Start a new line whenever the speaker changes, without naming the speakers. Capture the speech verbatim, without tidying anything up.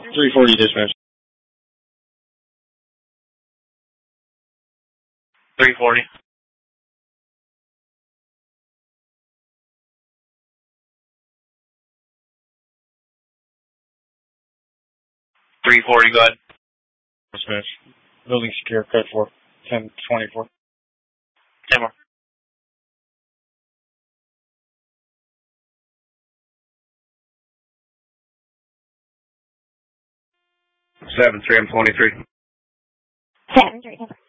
three forty dispatch.
three forty. three forty, go ahead.
Dispatch. Building secure, code four. ten twenty-four.
ten more.
seven three, I'm twenty-three.
seven three.